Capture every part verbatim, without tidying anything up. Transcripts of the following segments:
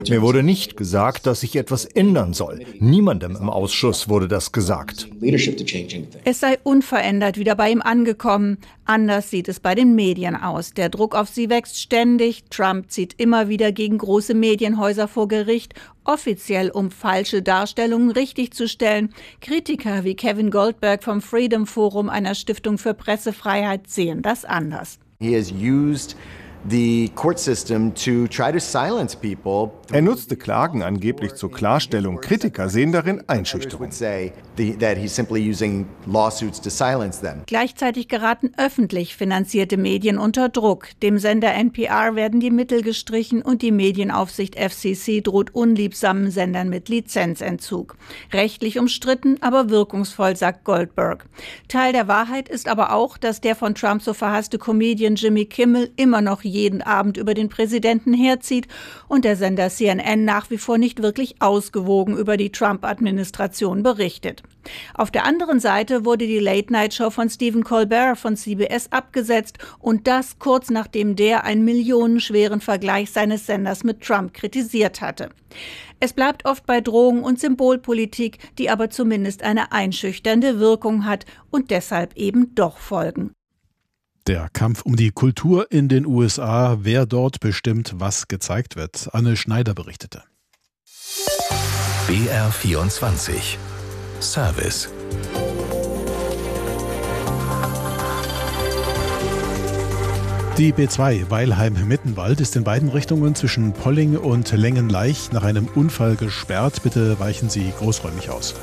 Mir wurde nicht gesagt, dass sich etwas ändern soll. Niemandem im Ausschuss wurde das gesagt. Es sei unverändert wieder bei ihm angekommen. Anders sieht es bei den Medien aus. Der Druck auf sie wächst ständig. Trump zieht immer wieder gegen große Medienhäuser vor Gericht, offiziell um falsche Darstellungen richtigzustellen. Kritiker wie Kevin Goldberg vom Freedom Forum, einer Stiftung für Pressefreiheit, sehen das anders. He has used the court system to try to silence people. Er nutzte Klagen angeblich zur Klarstellung. Kritiker sehen darin Einschüchterung. Gleichzeitig geraten öffentlich finanzierte Medien unter Druck. Dem Sender N P R werden die Mittel gestrichen und die Medienaufsicht F C C droht unliebsamen Sendern mit Lizenzentzug. Rechtlich umstritten, aber wirkungsvoll, sagt Goldberg. Teil der Wahrheit ist aber auch, dass der von Trump so verhasste Comedian Jimmy Kimmel immer noch jeden Abend über den Präsidenten herzieht und der Sender C N N nach wie vor nicht wirklich ausgewogen über die Trump-Administration berichtet. Auf der anderen Seite wurde die Late-Night-Show von Stephen Colbert von C B S abgesetzt und das kurz nachdem der einen millionenschweren Vergleich seines Senders mit Trump kritisiert hatte. Es bleibt oft bei Drohungen und Symbolpolitik, die aber zumindest eine einschüchternde Wirkung hat und deshalb eben doch folgen. Der Kampf um die Kultur in den U S A, wer dort bestimmt, was gezeigt wird. Anne Schneider berichtete. B R vierundzwanzig Service. Die B zwei Weilheim-Mittenwald ist in beiden Richtungen zwischen Polling und Längenleich nach einem Unfall gesperrt. Bitte weichen Sie großräumig aus.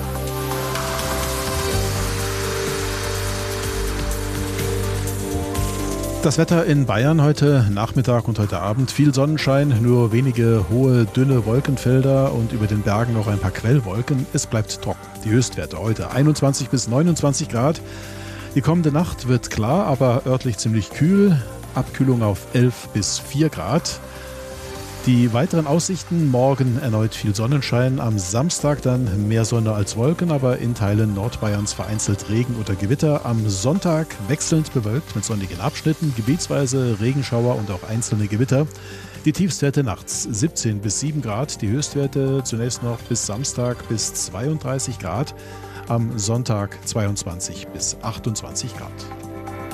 Das Wetter in Bayern heute Nachmittag und heute Abend. Viel Sonnenschein, nur wenige hohe, dünne Wolkenfelder und über den Bergen noch ein paar Quellwolken. Es bleibt trocken. Die Höchstwerte heute einundzwanzig bis neunundzwanzig Grad. Die kommende Nacht wird klar, aber örtlich ziemlich kühl. Abkühlung auf elf bis vier Grad. Die weiteren Aussichten: morgen erneut viel Sonnenschein, am Samstag dann mehr Sonne als Wolken, aber in Teilen Nordbayerns vereinzelt Regen oder Gewitter. Am Sonntag wechselnd bewölkt mit sonnigen Abschnitten, gebietsweise Regenschauer und auch einzelne Gewitter. Die Tiefstwerte nachts siebzehn bis sieben Grad, die Höchstwerte zunächst noch bis Samstag bis zweiunddreißig Grad, am Sonntag zweiundzwanzig bis achtundzwanzig Grad.